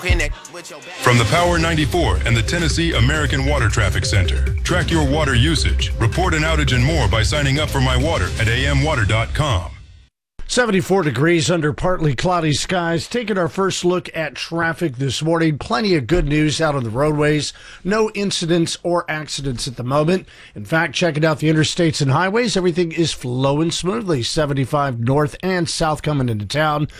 From the Power 94 and the Tennessee American Water Traffic Center. Track your water usage, report an outage and more by signing up for My Water at amwater.com. 74 degrees under partly cloudy skies. Taking our first look at traffic this morning. Plenty of good news out on the roadways. No incidents or accidents at the moment. In fact, checking out the interstates and highways, everything is flowing smoothly. 75 north and south coming into town.